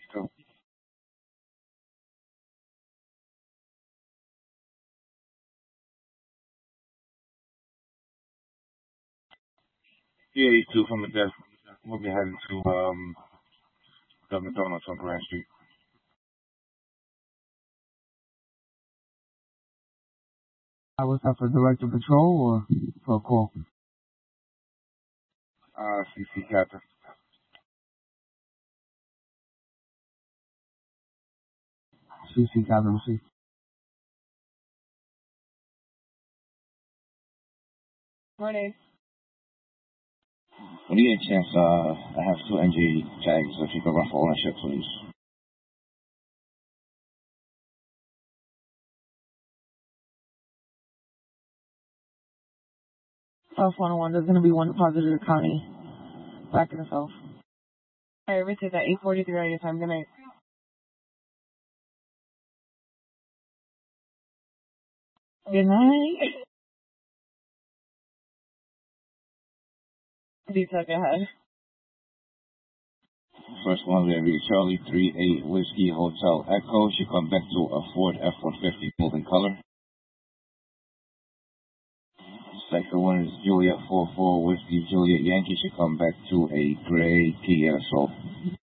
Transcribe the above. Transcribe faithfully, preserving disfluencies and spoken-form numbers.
Still. Yeah, you two from the desk. We'll be heading to um Governor Donuts on Grand Street. I was that for direct patrol or for a call? Uh, C C Captain. C C Captain C. Morning. When you get a chance, uh, I have two N G tags, so if you could run for ownership, please. South one oh one, there's going to be one deposited to the county. Back in the south. Alright, Richard, at eight forty-three on your time. Good night. Good night. Detail, go ahead. First one will be Charlie three eight Whiskey Hotel Echo. Should come back to a Ford F one fifty golden color. Second one is Juliet four four Whiskey Juliet Yankee. Should come back to a gray Kia Soul.